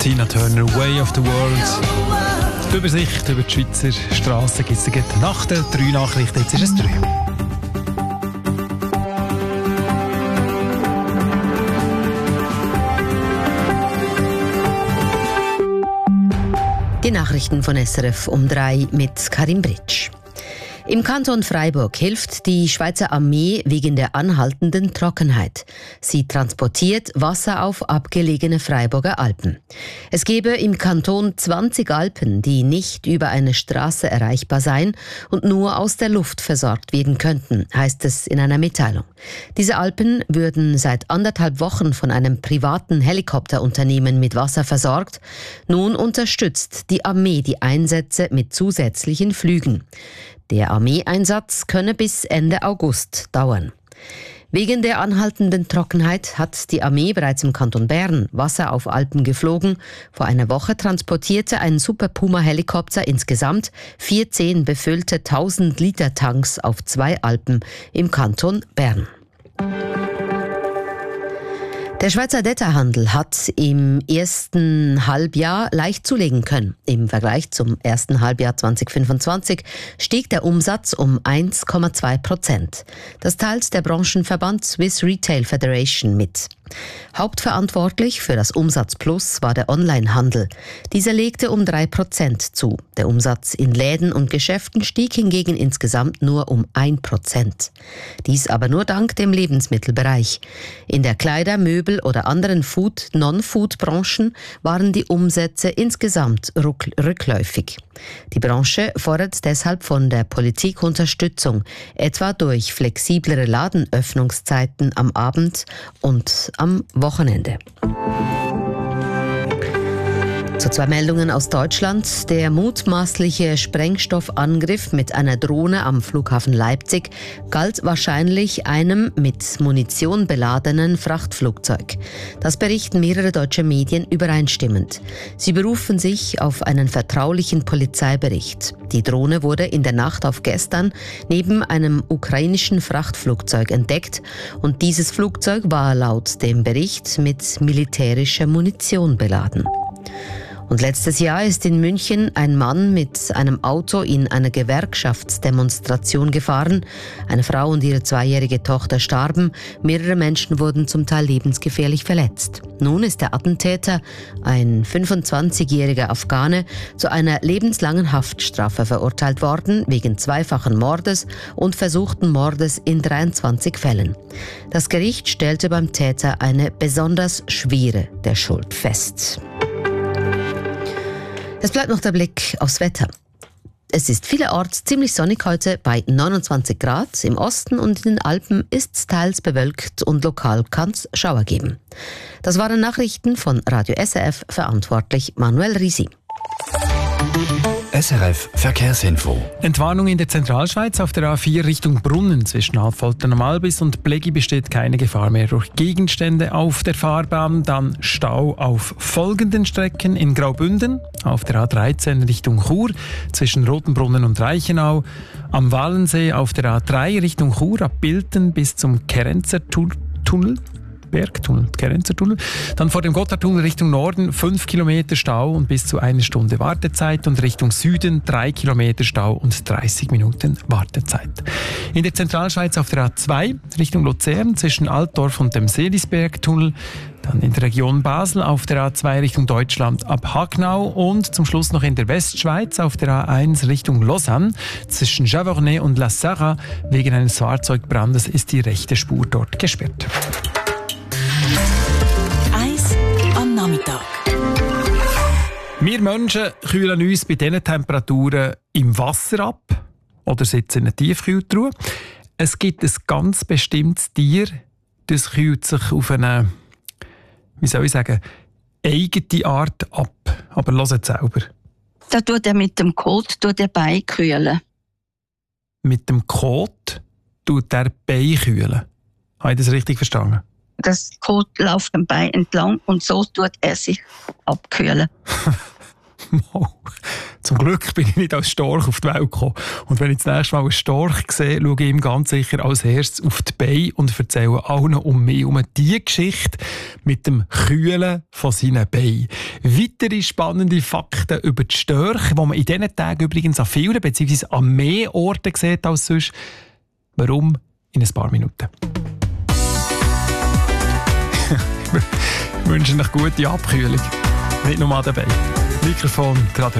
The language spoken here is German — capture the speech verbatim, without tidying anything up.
Tina Turner, Way of the World. Die Übersicht über die Schweizer Strassen gibt es nach den drei Nachrichten. Jetzt ist es drei. Die Nachrichten von S R F um drei mit Karim Britsch. Im Kanton Freiburg hilft die Schweizer Armee wegen der anhaltenden Trockenheit. Sie transportiert Wasser auf abgelegene Freiburger Alpen. Es gebe im Kanton zwanzig Alpen, die nicht über eine Straße erreichbar seien und nur aus der Luft versorgt werden könnten, heißt es in einer Mitteilung. Diese Alpen würden seit anderthalb Wochen von einem privaten Helikopterunternehmen mit Wasser versorgt. Nun unterstützt die Armee die Einsätze mit zusätzlichen Flügen. Der Armeeeinsatz könne bis Ende August dauern. Wegen der anhaltenden Trockenheit hat die Armee bereits im Kanton Bern Wasser auf Alpen geflogen. Vor einer Woche transportierte ein Super Puma-Helikopter insgesamt vierzehn befüllte tausend Liter Tanks auf zwei Alpen im Kanton Bern. Der Schweizer Detailhandel hat im ersten Halbjahr leicht zulegen können. Im Vergleich zum ersten Halbjahr zwanzig fünfundzwanzig stieg der Umsatz um eins Komma zwei Prozent. Das teilt der Branchenverband Swiss Retail Federation mit. Hauptverantwortlich für das Umsatzplus war der Onlinehandel. Dieser legte um drei Prozent zu. Der Umsatz in Läden und Geschäften stieg hingegen insgesamt nur um ein Prozent. Dies aber nur dank dem Lebensmittelbereich. In der Kleider-, Möbel- oder anderen Food-, Non-Food-Branchen waren die Umsätze insgesamt rückläufig. Die Branche fordert deshalb von der Politik Unterstützung, etwa durch flexiblere Ladenöffnungszeiten am Abend und am Wochenende. Zu zwei Meldungen aus Deutschland. Der mutmaßliche Sprengstoffangriff mit einer Drohne am Flughafen Leipzig galt wahrscheinlich einem mit Munition beladenen Frachtflugzeug. Das berichten mehrere deutsche Medien übereinstimmend. Sie berufen sich auf einen vertraulichen Polizeibericht. Die Drohne wurde in der Nacht auf gestern neben einem ukrainischen Frachtflugzeug entdeckt und dieses Flugzeug war laut dem Bericht mit militärischer Munition beladen. Und letztes Jahr ist in München ein Mann mit einem Auto in eine Gewerkschaftsdemonstration gefahren. Eine Frau und ihre zweijährige Tochter starben. Mehrere Menschen wurden zum Teil lebensgefährlich verletzt. Nun ist der Attentäter, ein fünfundzwanzigjähriger Afghane, zu einer lebenslangen Haftstrafe verurteilt worden, wegen zweifachen Mordes und versuchten Mordes in dreiundzwanzig Fällen. Das Gericht stellte beim Täter eine besonders schwere der Schuld fest. Es bleibt noch der Blick aufs Wetter. Es ist vielerorts ziemlich sonnig heute bei neunundzwanzig Grad. Im Osten und in den Alpen ist es teils bewölkt und lokal kann es Schauer geben. Das waren Nachrichten von Radio S R F, verantwortlich Manuel Risi. S R F Verkehrsinfo. Entwarnung in der Zentralschweiz auf der A vier Richtung Brunnen. Zwischen Affoltern am Albis und Plegi besteht keine Gefahr mehr durch Gegenstände auf der Fahrbahn. Dann Stau auf folgenden Strecken: in Graubünden, auf der A dreizehn Richtung Chur, zwischen Rotenbrunnen und Reichenau, am Walensee auf der A drei Richtung Chur, ab Bilten bis zum Kerenzer Tunnel. Bergtunnel, Kerenzertunnel. Dann vor dem Gotthardtunnel Richtung Norden fünf Kilometer Stau und bis zu eine Stunde Wartezeit und Richtung Süden drei Kilometer Stau und dreißig Minuten Wartezeit. In der Zentralschweiz auf der A zwei Richtung Luzern zwischen Altdorf und dem Seelisbergtunnel. Dann in der Region Basel auf der A zwei Richtung Deutschland ab Hagnau und zum Schluss noch in der Westschweiz auf der A eins Richtung Lausanne. Zwischen Javornet und La Sarre wegen eines Fahrzeugbrandes ist die rechte Spur dort gesperrt. Eis am Nachmittag. Wir Menschen kühlen uns bei diesen Temperaturen im Wasser ab oder sitzen in einer Tiefkühltruhe. Es gibt ein ganz bestimmtes Tier, das kühlt sich auf eine, wie soll ich sagen, eigene Art ab. Aber hört selber. Da tut er mit dem Kot tut er Bein kühlen. Mit dem Kot tut er Bein kühlen. Habe ich das richtig verstanden? Das Kot läuft am Bein entlang und so tut er sich abkühlen. Wow. Zum Glück bin ich nicht als Storch auf die Welt gekommen. Und wenn ich das nächste Mal einen Storch sehe, schaue ich ihm ganz sicher als erstes auf die Beine und erzähle allen um mich um die Geschichte mit dem Kühlen von seinen Beinen. Weitere spannende Fakten über die Störche, die man in diesen Tagen übrigens an vielen bzw. an mehr Orten sieht als sonst. Warum? In ein paar Minuten. Ich wünsche euch gute Abkühlung. Nicht nur dabei. Mikrofon,